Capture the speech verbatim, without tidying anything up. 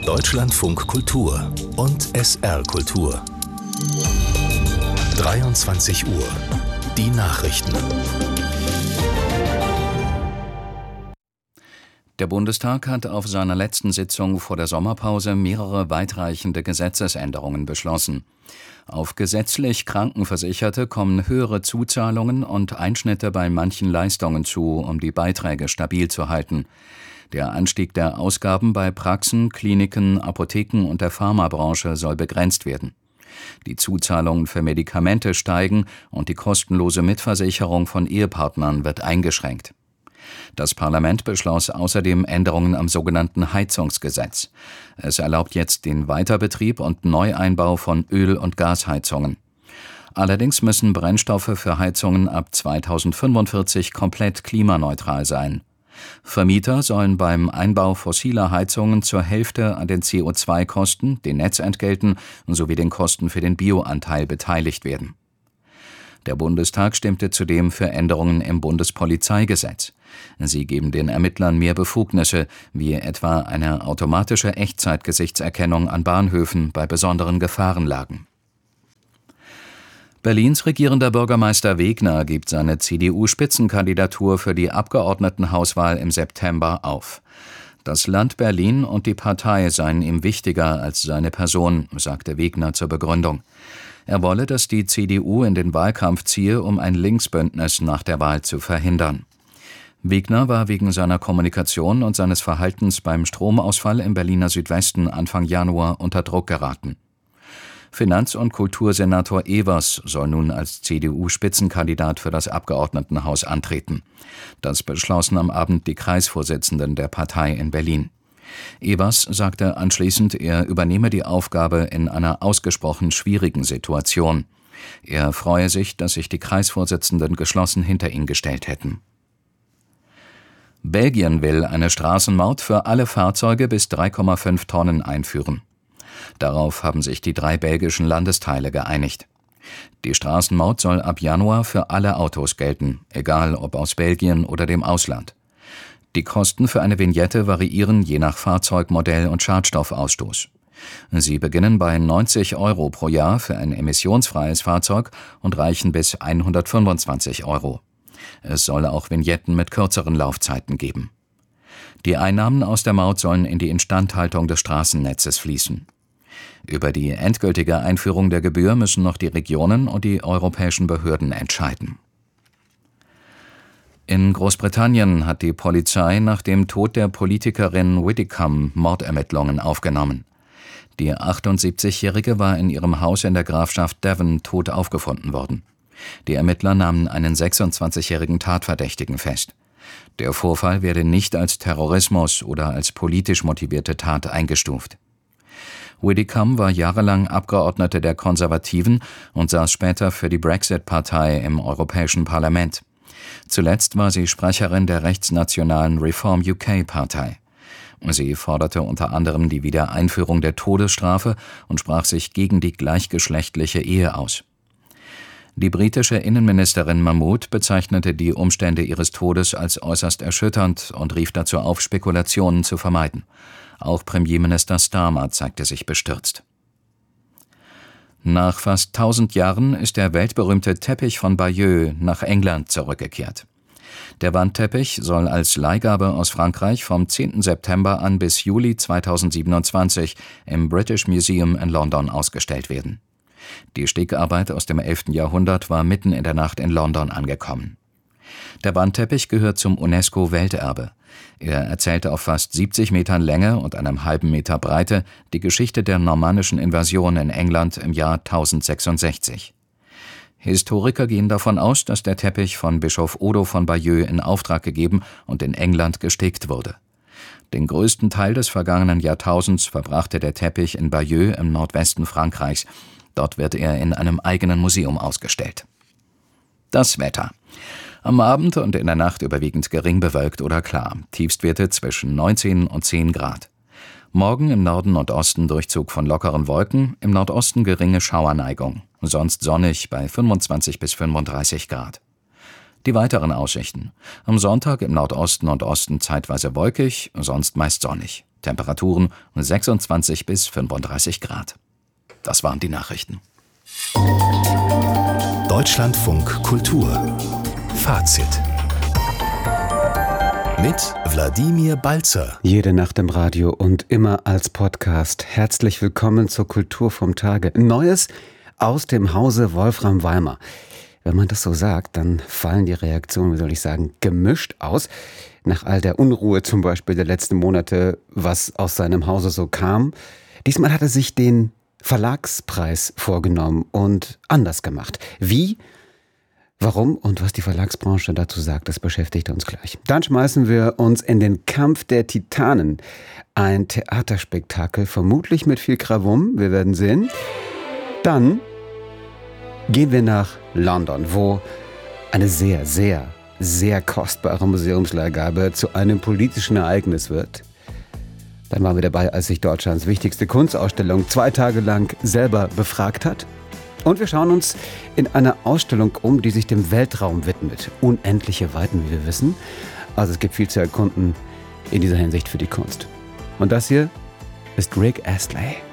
Deutschlandfunk Kultur und S R Kultur. dreiundzwanzig Uhr. Die Nachrichten. Der Bundestag hat auf seiner letzten Sitzung vor der Sommerpause mehrere weitreichende Gesetzesänderungen beschlossen. Auf gesetzlich Krankenversicherte kommen höhere Zuzahlungen und Einschnitte bei manchen Leistungen zu, um die Beiträge stabil zu halten. Der Anstieg der Ausgaben bei Praxen, Kliniken, Apotheken und der Pharmabranche soll begrenzt werden. Die Zuzahlungen für Medikamente steigen und die kostenlose Mitversicherung von Ehepartnern wird eingeschränkt. Das Parlament beschloss außerdem Änderungen am sogenannten Heizungsgesetz. Es erlaubt jetzt den Weiterbetrieb und Neueinbau von Öl- und Gasheizungen. Allerdings müssen Brennstoffe für Heizungen ab zweitausendfünfundvierzig komplett klimaneutral sein. Vermieter sollen beim Einbau fossiler Heizungen zur Hälfte an den C O zwei Kosten, den Netzentgelten sowie den Kosten für den Bioanteil beteiligt werden. Der Bundestag stimmte zudem für Änderungen im Bundespolizeigesetz. Sie geben den Ermittlern mehr Befugnisse, wie etwa eine automatische Echtzeitgesichtserkennung an Bahnhöfen bei besonderen Gefahrenlagen. Berlins regierender Bürgermeister Wegner gibt seine C D U-Spitzenkandidatur für die Abgeordnetenhauswahl im September auf. Das Land Berlin und die Partei seien ihm wichtiger als seine Person, sagte Wegner zur Begründung. Er wolle, dass die C D U in den Wahlkampf ziehe, um ein Linksbündnis nach der Wahl zu verhindern. Wegner war wegen seiner Kommunikation und seines Verhaltens beim Stromausfall im Berliner Südwesten Anfang Januar unter Druck geraten. Finanz- und Kultursenator Evers soll nun als C D U-Spitzenkandidat für das Abgeordnetenhaus antreten. Das beschlossen am Abend die Kreisvorsitzenden der Partei in Berlin. Evers sagte anschließend, er übernehme die Aufgabe in einer ausgesprochen schwierigen Situation. Er freue sich, dass sich die Kreisvorsitzenden geschlossen hinter ihn gestellt hätten. Belgien will eine Straßenmaut für alle Fahrzeuge bis drei Komma fünf Tonnen einführen. Darauf haben sich die drei belgischen Landesteile geeinigt. Die Straßenmaut soll ab Januar für alle Autos gelten, egal ob aus Belgien oder dem Ausland. Die Kosten für eine Vignette variieren je nach Fahrzeugmodell und Schadstoffausstoß. Sie beginnen bei neunzig Euro pro Jahr für ein emissionsfreies Fahrzeug und reichen bis hundertfünfundzwanzig Euro. Es soll auch Vignetten mit kürzeren Laufzeiten geben. Die Einnahmen aus der Maut sollen in die Instandhaltung des Straßennetzes fließen. Über die endgültige Einführung der Gebühr müssen noch die Regionen und die europäischen Behörden entscheiden. In Großbritannien hat die Polizei nach dem Tod der Politikerin Widdicombe Mordermittlungen aufgenommen. Die achtundsiebzigjährige war in ihrem Haus in der Grafschaft Devon tot aufgefunden worden. Die Ermittler nahmen einen sechsundzwanzigjährigen Tatverdächtigen fest. Der Vorfall werde nicht als Terrorismus oder als politisch motivierte Tat eingestuft. Widdicombe war jahrelang Abgeordnete der Konservativen und saß später für die Brexit-Partei im Europäischen Parlament. Zuletzt war sie Sprecherin der rechtsnationalen Reform U K-Partei. Sie forderte unter anderem die Wiedereinführung der Todesstrafe und sprach sich gegen die gleichgeschlechtliche Ehe aus. Die britische Innenministerin Mahmood bezeichnete die Umstände ihres Todes als äußerst erschütternd und rief dazu auf, Spekulationen zu vermeiden. Auch Premierminister Starmer zeigte sich bestürzt. Nach fast tausend Jahren ist der weltberühmte Teppich von Bayeux nach England zurückgekehrt. Der Wandteppich soll als Leihgabe aus Frankreich vom zehnten September an bis Juli zweitausendsiebenundzwanzig im British Museum in London ausgestellt werden. Die Stickarbeit aus dem elften Jahrhundert war mitten in der Nacht in London angekommen. Der Wandteppich gehört zum UNESCO-Welterbe. Er erzählte auf fast siebzig Metern Länge und einem halben Meter Breite die Geschichte der normannischen Invasion in England im Jahr tausendsechsundsechzig. Historiker gehen davon aus, dass der Teppich von Bischof Odo von Bayeux in Auftrag gegeben und in England gestickt wurde. Den größten Teil des vergangenen Jahrtausends verbrachte der Teppich in Bayeux im Nordwesten Frankreichs. Dort wird er in einem eigenen Museum ausgestellt. Das Wetter. Am Abend und in der Nacht überwiegend gering bewölkt oder klar. Tiefstwerte zwischen neunzehn und zehn Grad. Morgen im Norden und Osten Durchzug von lockeren Wolken, im Nordosten geringe Schauerneigung. Sonst sonnig bei fünfundzwanzig bis fünfunddreißig Grad. Die weiteren Aussichten. Am Sonntag im Nordosten und Osten zeitweise wolkig, sonst meist sonnig. Temperaturen sechsundzwanzig bis fünfunddreißig Grad. Das waren die Nachrichten. Deutschlandfunk Kultur Fazit mit Wladimir Balzer. Jede Nacht im Radio und immer als Podcast. Herzlich willkommen zur Kultur vom Tage. Neues aus dem Hause Wolfram Weimar. Wenn man das so sagt, dann fallen die Reaktionen, wie soll ich sagen, gemischt aus. Nach all der Unruhe zum Beispiel der letzten Monate, was aus seinem Hause so kam. Diesmal hat er sich den Verlagspreis vorgenommen und anders gemacht. Wie? Warum und was die Verlagsbranche dazu sagt, das beschäftigt uns gleich. Dann schmeißen wir uns in den Kampf der Titanen. Ein Theaterspektakel, vermutlich mit viel Krawum, wir werden sehen. Dann gehen wir nach London, wo eine sehr, sehr, sehr kostbare Museumsleihgabe zu einem politischen Ereignis wird. Dann waren wir dabei, als sich Deutschlands wichtigste Kunstausstellung zwei Tage lang selber befragt hat. Und wir schauen uns in einer Ausstellung um, die sich dem Weltraum widmet. Unendliche Weiten, wie wir wissen. Also es gibt viel zu erkunden in dieser Hinsicht für die Kunst. Und das hier ist Rick Astley.